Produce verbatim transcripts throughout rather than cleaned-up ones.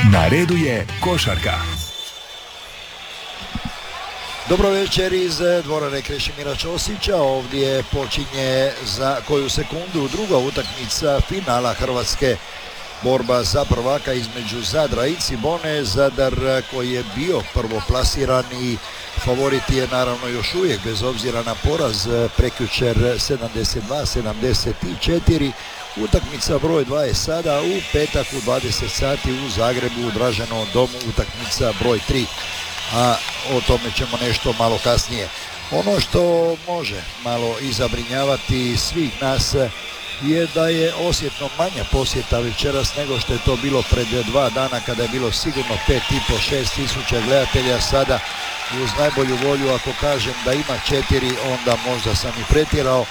Na redu je košarka. Dobro večer iz dvorane Krešimira Ćosića. Ovdje počinje za koju sekundu druga utakmica finala Hrvatske. Borba za prvaka između Zadra i Cibone. Zadar koji je bio prvoplasiran i favorit je naravno još uvijek bez obzira na poraz prekjučer sedamdeset dva sedamdeset četiri. Utakmica broj dva je sada u petak u dvadeset sati u Zagrebu u Draženovom domu, utakmica broj tri. A o tome ćemo nešto malo kasnije. Ono što može malo i zabrinjavati svih nas je da je osjetno manja posjeta večeras nego što je to bilo pred dva dana kada je bilo sigurno pet i po šest tisuća gledatelja. Sada uz najbolju volju ako kažem da ima četiri, onda možda sam i pretjerao,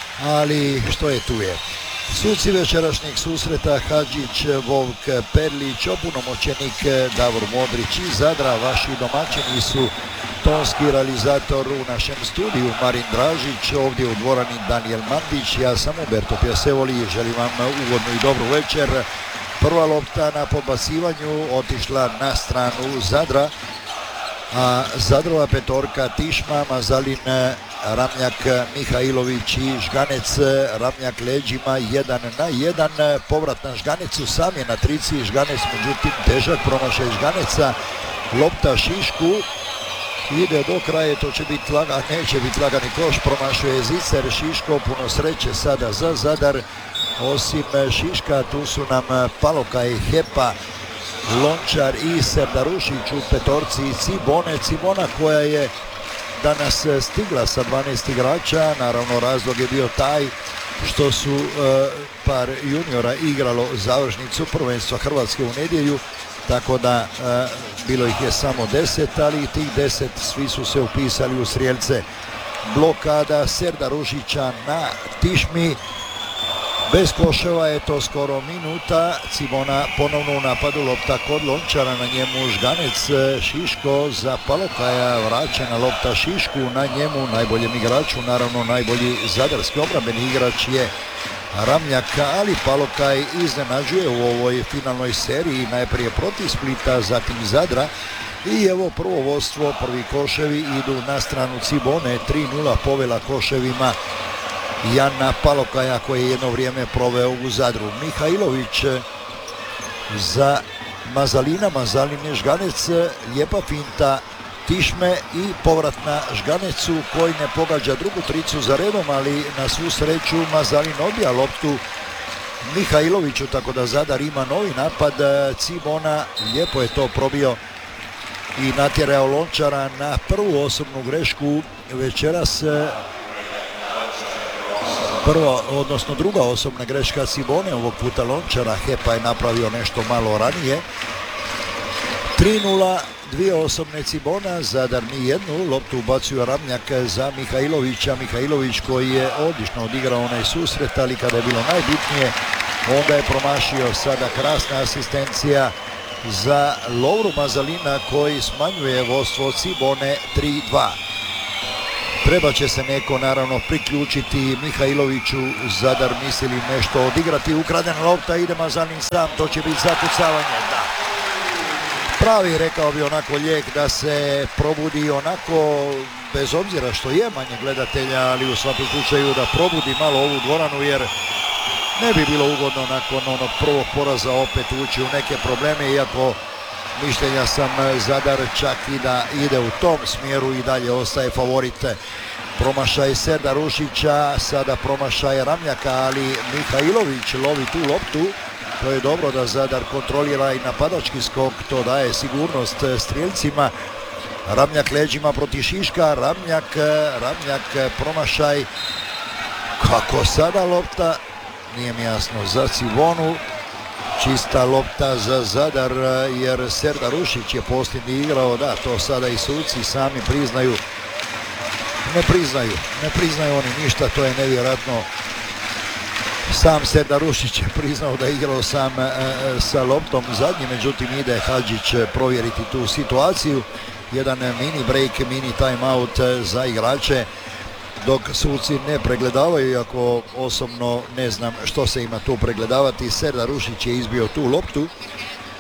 ali što je tu je. Suci večerašnjeg susreta Hadžić, Vovk, Perlić, opunomoćenik Davor Modrić iz Zadra. Vaši domaćini su tonski realizator u našem studiju Marin Dražić, ovdje u dvorani Daniel Mandić, ja sam Umberto Pjasevoli i želim vam ugodnu i dobru večer. Prva lopta na podbacivanju otišla na stranu Zadra, a Zadrova petorka Tišma, Mazalin, Ramljak, Mihajlović i Žganec. Ramljak leđima jedan na jedan, povrat na Žganecu, sam je na trici Žganec, međutim težak promašaj Žganeca, lopta Šišku, ide do kraja, to će biti lagan, neće biti lagani koš, promašuje Zicer, Šiško, puno sreće sada za Zadar. Osim Šiška tu su nam Palokaj, Hepa, Lončar i Serdarušić u petorci Cibone. Cibona koja je danas stigla sa dvanaest igrača, naravno razlog je bio taj što su uh, par juniora igralo završnicu prvenstva Hrvatske u nedjelju, tako da uh, bilo ih je samo deset, ali tih deset svi su se upisali u strijelce. Blokada Serdarušića na Tišmi, bez koševa je to skoro minuta. Cibona ponovno u napadu, lopta kod Lončara, na njemu Žganec, Šiško za Palokaja, vraćena lopta Šišku, na njemu najboljem igraču, naravno najbolji zadarski obrambeni igrač je Ramljak, ali Palokaj iznenađuje u ovoj finalnoj seriji, najprije protiv Splita, zatim Zadra. I evo prvo vodstvo, prvi koševi idu na stranu Cibone, tri nula povela koševima Jana Palokaja koji je jedno vrijeme proveo u Zadru. Mihajlović za Mazalina, Mazalin je Žganec, lijepa finta Tišme i povrat na Žganecu koji ne pogađa drugu tricu za redom, ali na svu sreću Mazalin odbija loptu Mihajloviću, tako da Zadar ima novi napad. Cibona lijepo je to probio i natjerao Lončara na prvu osobnu grešku večeras. Prva, odnosno druga osobna greška Cibone, ovog puta Lončara, Hepa je napravio nešto malo ranije. tri nula, dvije osobne Cibona, Zadar ni jednu, loptu ubacuju Ramljak za Mihajlovića. Mihajlović koji je odlično odigrao onaj susret, ali kada je bilo najbitnije, onda je promašio. Sada krasna asistencija za Lovru Mazalina koji smanjuje vodstvo Cibone tri dva. Treba će se neko naravno priključiti Mihajloviću. Zadar mislili nešto odigrati, ukradena lopta, ide Mazalin sam, to će biti zakucavanje. Da. Pravi, rekao bi onako lijek da se probudi onako, bez obzira što je manje gledatelja, ali u svakom slučaju da probudi malo ovu dvoranu, jer ne bi bilo ugodno nakon onog prvog poraza opet ući u neke probleme, iako mišljenja sam Zadar čak i da ide u tom smjeru i dalje ostaje favorit. Promašaj Serdarušića, sada promašaj Ramljaka, ali Mihajlović lovi tu loptu. To je dobro da Zadar kontrolira i napadački skok, to daje sigurnost strijelcima. Ramljak leđima protiv Šiška, Ramljak, Ramljak promašaj. Kako sada lopta? Nije mi jasno, za Cibonu. Čista lopta za Zadar jer Serdarušić je posljednji igrao, da, to sada i suci sami priznaju. Ne priznaju, ne priznaju oni ništa, to je nevjerojatno. Sam Serdarušić je priznao da je igrao sam e, sa loptom zadnji, međutim ide Hadžić provjeriti tu situaciju. Jedan mini break, mini time out za igrače, dok suci ne pregledavaju, iako osobno ne znam što se ima tu pregledavati. Serdarušić je izbio tu loptu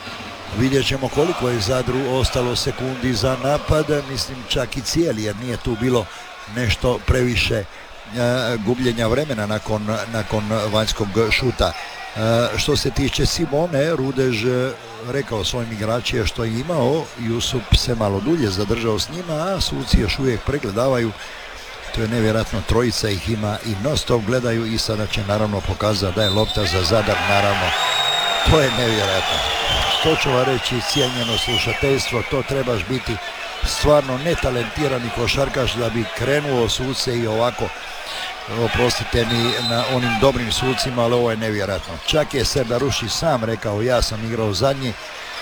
Vidjet ćemo koliko je Zadru ostalo sekundi za napad, mislim čak i cijeli, jer nije tu bilo nešto previše e, gubljenja vremena nakon, nakon vanjskog šuta. E, što se tiče Simone, Rudež rekao svojim igračima što je imao, Jusup se malo dulje zadržao s njima, a suci još uvijek pregledavaju. To je nevjerojatno, trojica ih ima i non stop gledaju i sada će naravno pokazati da je lopta za Zadar, naravno. To je nevjerojatno. Što ću vam reći, cijenjeno slušateljstvo, to trebaš biti stvarno netalentirani košarkaš da bi krenuo suce i ovako, oprostite mi na onim dobrim sucima, ali ovo je nevjerojatno. Čak je Serdaruši sam rekao, ja sam igrao zadnji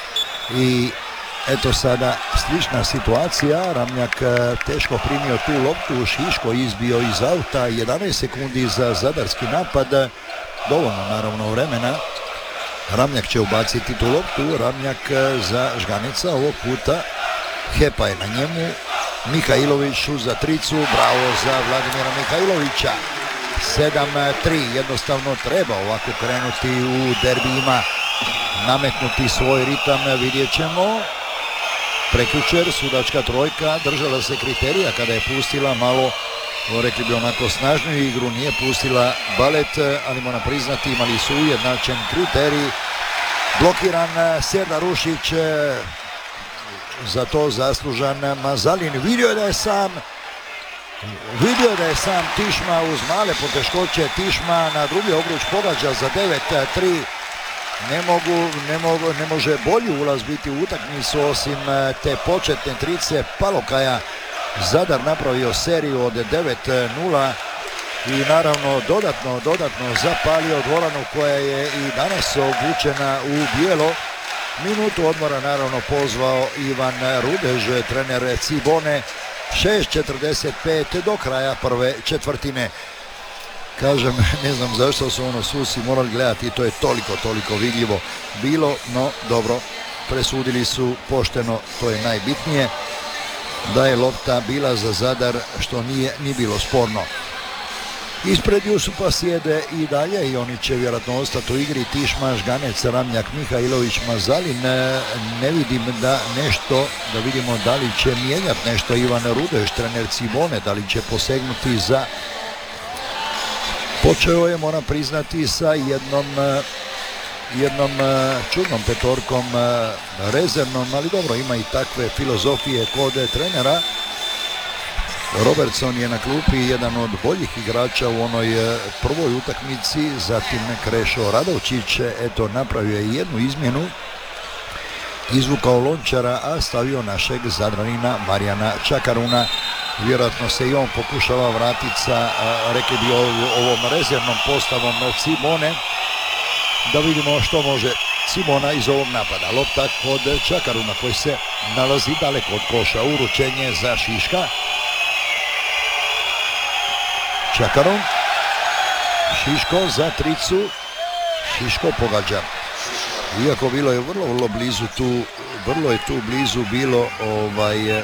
i eto sada slična situacija. Ramljak teško primio tu loptu, Šiško izbio iz auta, jedanaest sekundi za zadarski napad, dovoljno naravno vremena. Ramljak će ubaciti tu loptu, Ramljak za Žganeca, ovog puta Hepa je na njemu, Mihajlović za tricu, bravo za Vladimira Mihajlovića. sedam tri, jednostavno treba ovako krenuti u derbijima, nametnuti svoj ritam, vidjet ćemo. Prekjučer sudačka trojka držala se kriterija kada je pustila malo, rekli bi onako snažniju igru, nije pustila balet, ali moram priznati imali su ujednačen kriterij. Blokiran Serdarušić, za to zaslužan Mazalin, vidio je da je sam vidio je da je sam Tišma uz male poteškoće, Tišma na drugi obruč pogađa za devet tri. Ne, mogu, ne, mogu, ne može bolji ulaz biti u utakmicu osim te početne trice Palokaja. Zadar napravio seriju od devet nula i naravno dodatno, dodatno zapalio dvoranu koja je i danas obučena u bijelo. Minutu odmora naravno pozvao Ivan Rudež, trener Cibone. šest četrdeset pet do kraja prve četvrtine. Kažem, ne znam zašto su ono susi morali gledati, to je toliko, toliko vidljivo bilo, no dobro, presudili su pošteno, to je najbitnije, da je lopta bila za Zadar, što nije ni bilo sporno. Ispred Jusupa sjede i dalje i oni će vjerojatno ostati u igri Tišma, Žganec, Ramljak, Mihajlović, Mazalin. Ne vidim da nešto, da vidimo da li će mijenjati nešto Ivan Rudež, trener Cibone, da li će posegnuti za... Počeo je, moram priznati, sa jednom, jednom čudnom petorkom rezervnom, ali dobro, ima i takve filozofije kod trenera. Robertson je na klupi jedan od boljih igrača u onoj prvoj utakmici, zatim Krešo Radovčić, eto napravio je jednu izmjenu, izvukao Lončara, a stavio našeg Zadranina Marijana Čakaruna. Vjerojatno se i on pokušava vratiti sa, rekli bi, ovom rezervnom postavom Cibone, da vidimo što može Cibona iz ovog napada. Lopta kod Čakaruna koji se nalazi daleko od koša, uručenje za Šiška. Čakarun, Šiško za tricu, Šiško pogađa. Iako bilo je vrlo, vrlo blizu tu, vrlo je tu blizu bilo ovaj...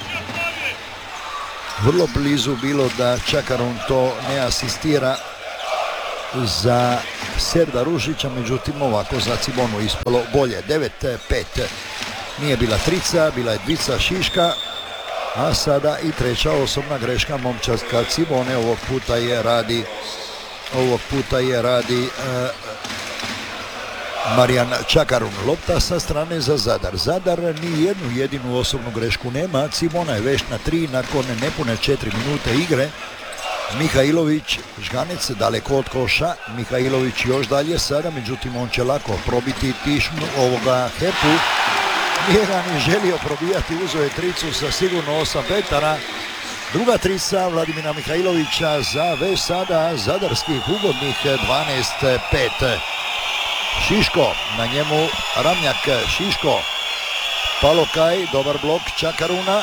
Vrlo blizu bilo da Čakarun to ne asistira za Serdarušića, međutim ovako za Cibonu ispalo bolje. devet pet. Nije bila trica, bila je dvica Šiška, a sada i treća osobna greška momčadska Cibone. Ovog puta je radi ovog puta je radi uh, Marijan Čakarun. Lopta sa strane za Zadar. Zadar ni jednu jedinu osobnu grešku nema. Cibona je već na tri nakon nepune četiri minute igre. Mihajlović, Žganec daleko od koša. Mihajlović još dalje sada, međutim on će lako probiti Tišmu, ovoga Hepu. Nije ga ni želio probijati, uzeo je tricu sa sigurno osam metara. Druga trica Vladimira Mihajlovića za već sada zadarskih ugodnih dvanaest pet. Šiško, na njemu Ramljak, Šiško, Palokaj, dobar blok Čakaruna.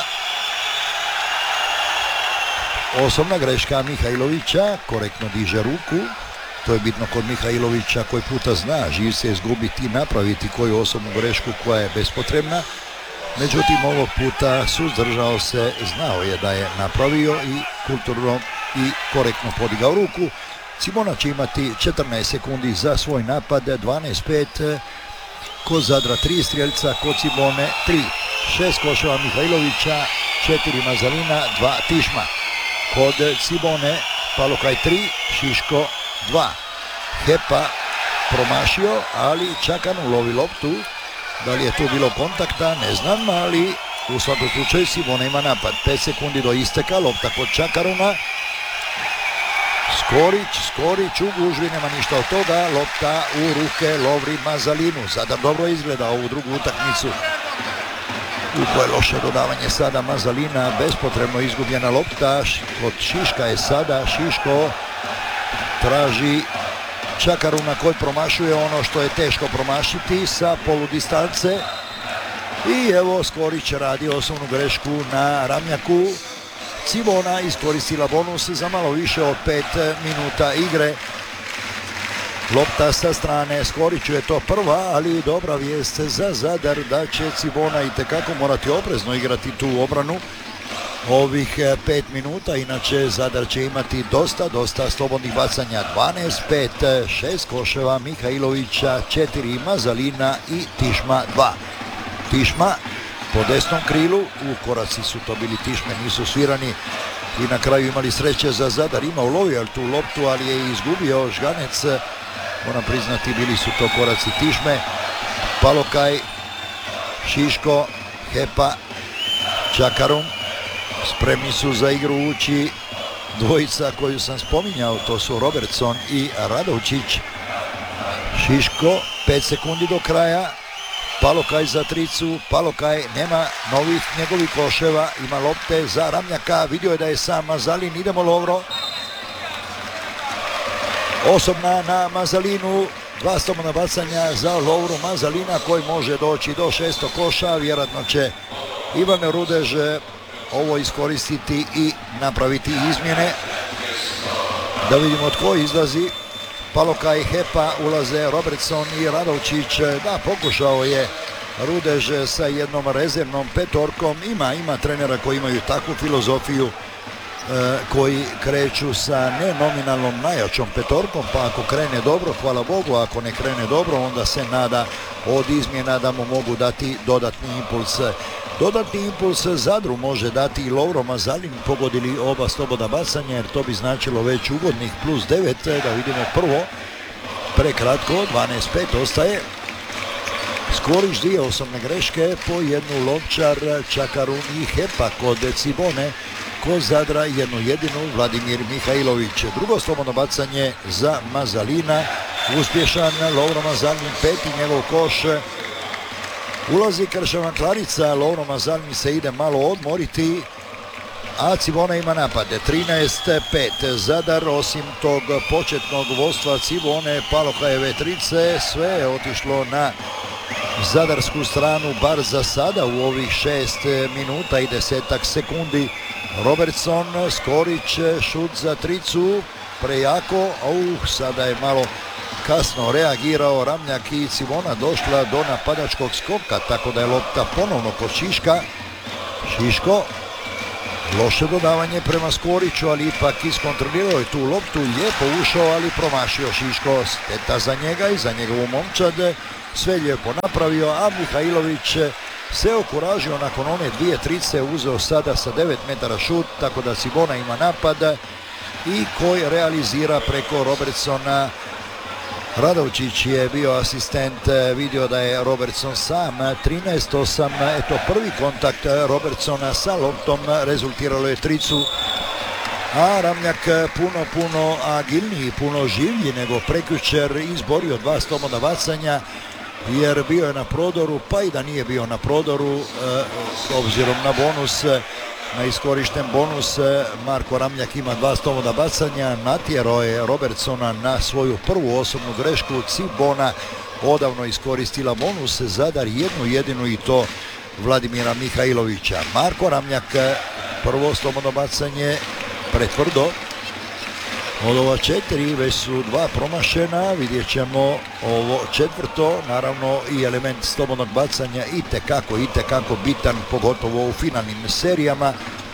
Osobna greška Mihajlovića, korektno diže ruku. To je bitno kod Mihajlovića koji puta zna živ se izgubiti i napraviti koju osobnu grešku koja je bespotrebna. Međutim, ovog puta suzdržao se, znao je da je napravio i kulturno i korektno podigao ruku. Cibona će imati četrnaest sekundi za svoj napad, dvanaest pet. kod Zadra tri strjelca, kod Cibone tri. šest koševa Mihajlovića, četiri Mazalina, dva Tišma. Kod Cibone Palokaj tri, Šiško dva. Hepa promašio, ali Čakarun lovi loptu. Da li je tu bilo kontakta, ne znam, ali u svakom slučaju Cibona ima napad. pet sekundi do isteka, lopta kod Čakaruna. Skorić, Skorić u gužvi, nema ništa od toga, lopta u ruke Lovri Mazalinu. Zadar dobro izgleda ovu drugu utakmicu u kojoj loše dodavanje sada Mazalina, bespotrebno izgubljena lopta od Šiška je sada, Šiško traži Čakaruna koji promašuje ono što je teško promašiti sa poludistance i evo Skorić radi osnovnu grešku na Ramljaku. Cibona iskoristila bonus za malo više od pet minuta igre. Lopta sa strane, Skoriću je to prva, ali dobra vijest za Zadar da će Cibona itekako morati oprezno igrati tu obranu ovih pet minuta, inače Zadar će imati dosta, dosta slobodnih bacanja. Dvanaest pet, šest koševa Mihajlovića, četiri Mazalina i Tišma dva. Tišma po desnom krilu, u koraci su to bili Tišme, nisu svirani i na kraju imali sreće za Zadar, ima ulovio tu loptu, ali je izgubio Žganec, moram priznati bili su to koraci Tišme. Palokaj, Šiško, Hepa, Čakarun, spremni su za igru ući dvojica koju sam spominjao, to su Robertson i Radovčić. Šiško, pet sekundi do kraja, Palokaj za tricu, Palokaj nema novih njegovih koševa, ima lopte za Ramljaka, vidio je da je sam Mazalin, idemo Lovro. Osobna na Mazalinu, dva slobodna bacanja za Lovru Mazalina koji može doći do šesto koša, vjerojatno će Ivan Rudež ovo iskoristiti i napraviti izmjene. Da vidimo tko izlazi. Palokaj, Hepa, ulaze Robertson i Radovčić. Da, pokušao je Rudež sa jednom rezervnom petorkom. Ima, ima trenera koji imaju takvu filozofiju, e, koji kreću sa nenominalnom najjačom petorkom, pa ako krene dobro, hvala Bogu, ako ne krene dobro, onda se nada od izmjena da mu mogu dati dodatni impuls. Dodatni impuls Zadru može dati i Lovro Mazalin, pogodili oba slobodna bacanja, jer to bi značilo već ugodnih plus devet. Da vidimo prvo, prekratko, dvanaest pet ostaje. Skorić dvije osobne greške, po jednu Lovčar, Čakarun i Hepa kod Cibone. Kod Zadra jednu jedinu Vladimir Mihajlović. Drugo slobodno bacanje za Mazalina, uspješan Lovro Mazalin, peti njegov koš. Ulazi Krševan Klarica, Lovro Mazalin se ide malo odmoriti, a Cibona ima napade. trinaest pet, Zadar osim tog početnog vodstva Cibone, Palokajeve trice, sve je otišlo na zadarsku stranu, bar za sada u ovih šest minuta i desetak sekundi. Robertson, Skorić, šut za tricu, prejako, uh, sada je malo kasno reagirao Ramljak i Cibona došla do napadačkog skoka, tako da je lopta ponovno kod Šiška. Šiško, loše dodavanje prema Skoriću, ali ipak iskontrolirao je tu loptu, lijepo ušao, ali promašio Šiško, šteta za njega i za njegovu momčad, sve lijepo napravio, a Mihajlović se okuražio nakon one dvije trice, uzeo sada sa devet metara šut, tako da Cibona ima napad i koji realizira preko Robertsona. Radovčić je bio asistent, vidio da je Robertson sam. Trinaest osam, eto prvi kontakt Robertsona sa loptom, rezultiralo je tricu, a Ramljak puno, puno agilniji, puno življi nego prekjučer, izborio dva slobodna bacanja, jer bio je na prodoru, pa i da nije bio na prodoru, s obzirom na bonus, na iskorišten bonus, Marko Ramljak ima dva slobodna bacanja, natjerao je Robertsona na svoju prvu osobnu grešku. Cibona odavno iskoristila bonus, Zadar jednu jedinu i to Vladimira Mihajlovića. Marko Ramljak, prvo slobodno bacanje, pretvrdo. Od ova četiri već su dva promašena, vidjet ćemo ovo četvrto, naravno i element slobodnog bacanja itekako, itekako bitan, pogotovo u finalnim serijama.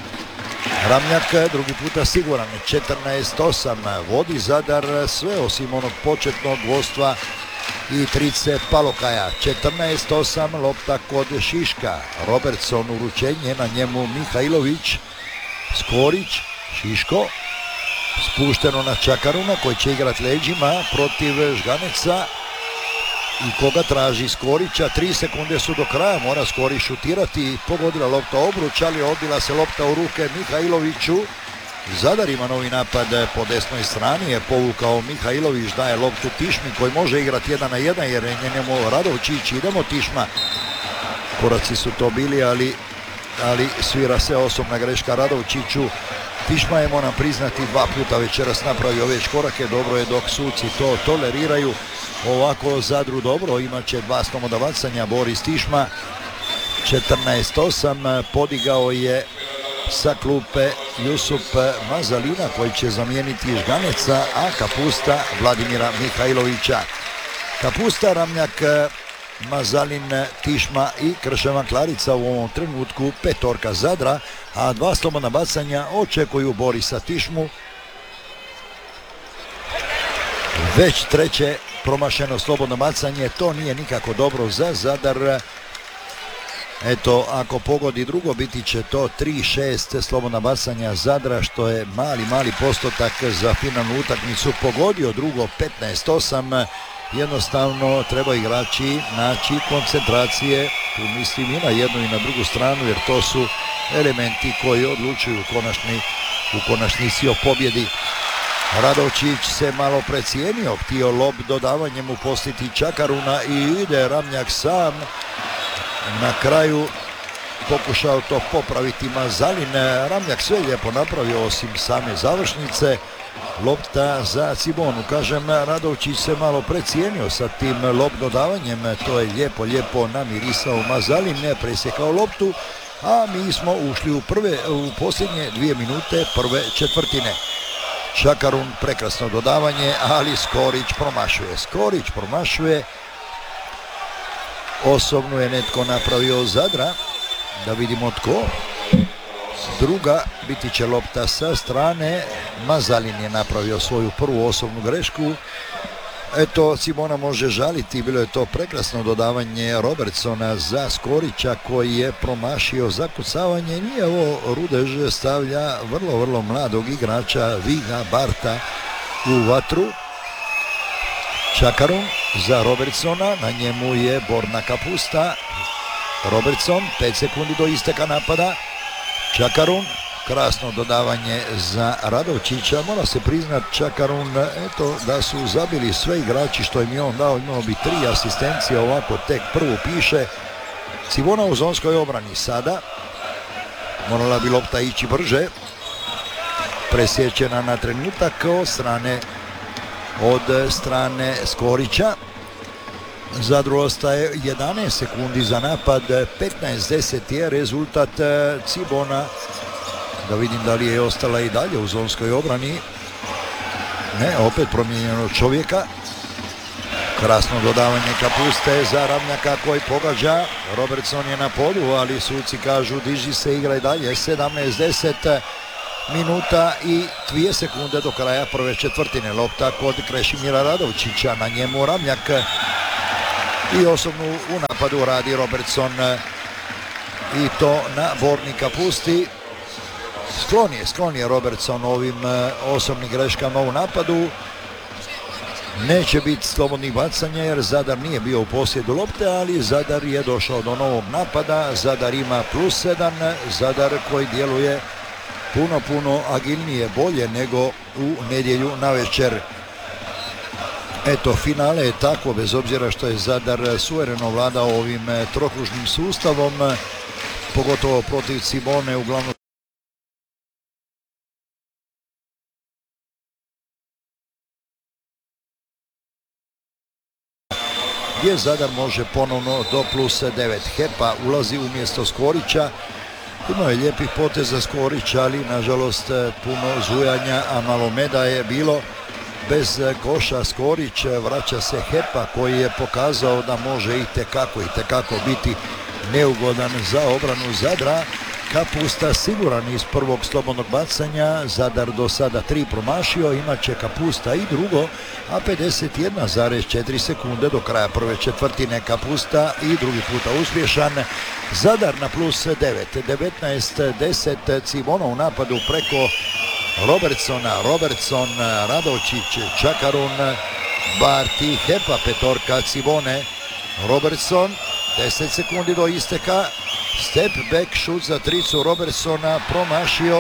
Ramljak drugi puta siguran, četrnaest osam, vodi Zadar sve osim onog početnog vodstva i trice Palokaja. četrnaest osam lopta kod Šiška. Robertson uručenje, na njemu Mihajlović, Skorić, Šiško, spušteno na Čakaruna koji će igrati leđima protiv Žganeca. I koga traži Skorića, tri sekunde su do kraja, mora Skorić šutirati, pogodila lopta obruč, ali odbila se lopta u ruke Mihajloviću. Zadar ima novi napad po desnoj strani, je povukao Mihajlović, daje loptu Tišmi koji može igrati jedan na jedan jer je njemu Radovčić. Idemo Tišma, koraci su to bili, ali, ali svira se osobna greška Radovčiću. Tišma je, moram priznati, dva puta večeras napravio već korake, dobro je dok suci to toleriraju. Ovako Zadru dobro, imat će dva sloboda bacanja Boris Tišma. četrnaest osam podigao je sa klupe Jusup Mazalina koji će zamijeniti Žganeca, a Kapusta Vladimira Mihajlovića. Kapusta, Ramljak, Mazalin, Tišma i Krševan Klarica u ovom trenutku petorka Zadra, a dva slobodna bacanja očekuju Borisa Tišmu. Već treće promašeno slobodno bacanje, to nije nikako dobro za Zadar. Eto, ako pogodi drugo, biti će to tri šest slobodna bacanja Zadra, što je mali, mali postotak za finalnu utakmicu. Pogodio drugo petnaest osam, jednostavno treba igrači naći koncentracije, tu mislim i na jednu i na drugu stranu, jer to su elementi koji odlučuju u, konačni, u konačnici o pobjedi. Radovčić se malo precijenio, htio lob dodavanjem upostiti Čakaruna i ide Ramljak sam. Na kraju pokušao to popraviti Mazalin. Ramljak sve lijepo napravio osim same završnice. Lopta za Cibonu. Kažem, Radovčić se malo precijenio sa tim lob dodavanjem. To je lijepo, lijepo namirisao Mazalin, ne presjekao loptu, a mi smo ušli u, prve, u posljednje dvije minute prve četvrtine. Čakarun, prekrasno dodavanje, ali Skorić promašuje. Skorić promašuje. Osobno je netko napravio Zadra, da vidimo tko. Druga biti će lopta sa strane. Mazalin je napravio svoju prvu osobnu grešku. Eto, Cibona može žaliti, bilo je to prekrasno dodavanje Robertsona za Skorića koji je promašio zakucavanje. Nije ovo, Rudež stavlja vrlo, vrlo mladog igrača Viga Barta u vatru. Čakarun za Robertsona, na njemu je Borna Kapusta. Robertson, pet sekundi do isteka napada. Čakarun, krasno dodavanje za Radovčića. Mora se priznat, Čakarun, eto, da su zabili sve igrači što im je on dao, imao bi tri asistencije, ovako tek prvu piše. Cibona u zonskoj obrani sada. Morala bi lopta ići brže. Presječena na trenutak od strane od strane Skorića. Zadru ostaje jedanaest sekundi za napad, petnaest deset je rezultat Cibona. Da vidim da li je ostala i dalje u zonskoj obrani. Ne, opet promijenjeno čovjeka. Krasno dodavanje Kapuste za Ramljaka koji pogađa. Robertson je na polju, ali suci kažu diži se, igra i dalje. sedamnaest deset minuta i dvije sekunde do kraja prve četvrtine. Lopta kod Krešimira Radovčića, na njemu Ramljak i osobnu u napadu radi Robertson i to na Borni Kapusti. Sklon je, sklon je Robertson ovim osobnim greškama u napadu. Neće biti slobodnih bacanja jer Zadar nije bio u posjedu lopte, ali Zadar je došao do novog napada. Zadar ima plus sedam, Zadar koji djeluje puno, puno agilnije, bolje nego u nedjelju navečer. Eto, finale je tako, bez obzira što je Zadar suvereno vladao ovim trokružnim sustavom, pogotovo protiv Cibone, uglavnom gdje Zadar može ponovno do plus devet. Hepa ulazi umjesto Skorića. Imao je lijepih poteza Skorić, ali nažalost puno zujanja, a malo meda je bilo. Bez koša Skorić, vraća se Hepa koji je pokazao da može itekako, itekako biti neugodan za obranu Zadra. Kapusta siguran iz prvog slobodnog bacanja, Zadar do sada tri promašio, imat će Kapusta i drugo, a pedeset jedna zarez četiri sekunde do kraja prve četvrtine. Kapusta i drugi puta uspješan, Zadar na plus devet, devetnaest deset, Cibona u napadu preko Robertsona, Robertson, Radovčić, Čakarun, Barti, Hepa, petorka Cibone, Robertson, deset sekundi do isteka, step back šut za tricu Robertsona, promašio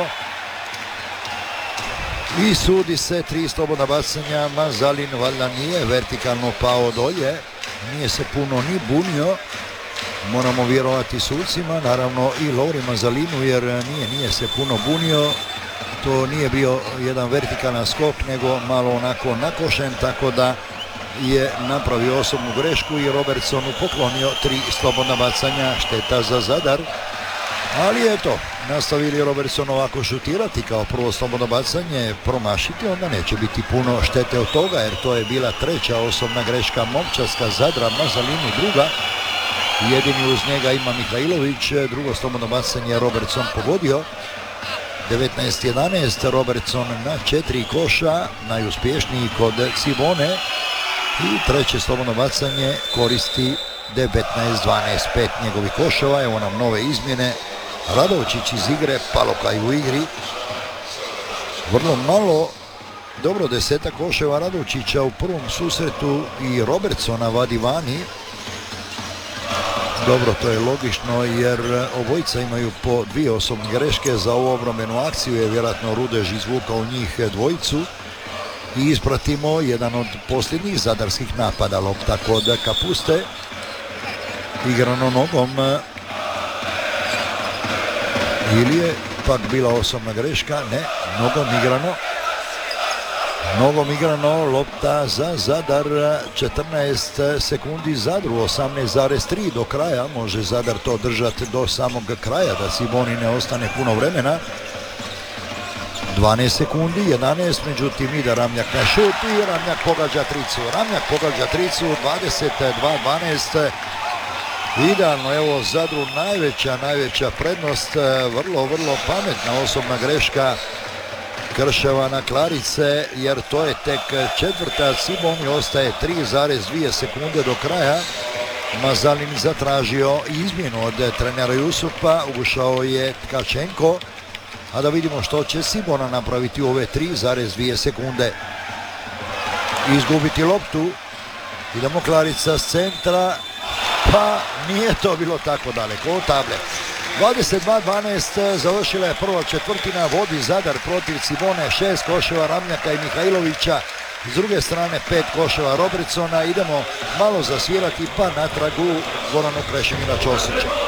i sudi se tri slobodna bacanja. Mazalin valjda nije vertikalno pao dolje, nije se puno ni bunio, moramo vjerovati sucima, naravno i Lovri Mazalinu, jer nije, nije se puno bunio. To nije bio jedan vertikalan skok, nego malo onako nakošen, tako da je napravio osobnu grešku i Robertsonu poklonio tri slobodna bacanja, šteta za Zadar. Ali eto, nastavili Robertson ovako šutirati kao prvo slobodno bacanje, promašiti, onda neće biti puno štete od toga, jer to je bila treća osobna greška momčarska Zadra, Mazalinu druga. Jedini uz njega ima Mihajlović, drugo slobodno bacanje Robertson pogodio. devetnaest jedanaest, Robertson na četiri koša, najuspješniji kod Cibone. I treće slobodno bacanje koristi devetnaest dvanaest, pet njegovih koševa. Evo nam nove izmjene. Radovčić iz igre, Palokaj u igri. Vrlo malo, dobro deseta koševa Radovčića u prvom susretu i Robertsona vadi vani. Dobro, to je logično jer obojica imaju po dvije osobne greške. Za ovu obrambenu akciju je vjerojatno Rudež izvukao njih dvojicu. I ispratimo jedan od posljednjih zadarskih napada. Lopta kod Kapuste, igrano nogom, ili je pak bila osobna greška? Ne, nogom igrano. Nogom igrano, lopta za Zadar, četrnaest sekundi Zadru, osamnaest zarez tri do kraja. Može Zadar to držati do samog kraja, da Ciboni ne ostane puno vremena. dvanaest sekundi, jedanaest, međutim ide Ramljak na šut i Ramljak pogađa tricu. Ramljak pogađa tricu, dvadeset dva dvanaest. Idealno, evo Zadru najveća, najveća prednost, vrlo, vrlo pametna osobna greška Krševa na Klarice, jer to je tek četvrta. Ciboni ostaje tri zarez dvije sekunde do kraja. Mazalin zatražio izmjenu od trenera Jusupa, ušao je Tkačenko. A da vidimo što će Cibona napraviti u ove tri zarez dvije sekunde. Izgubiti loptu. Idemo Klarica s centra. Pa nije to bilo tako daleko od table. dvadeset dva dvanaest završila je prva četvrtina. Vodi Zadar protiv Cibone. Šest koševa Ramljaka i Mihajlovića. S druge strane pet koševa Robertsona. Idemo malo zasvirati pa natrag u dvoranu Krešimira Ćosića.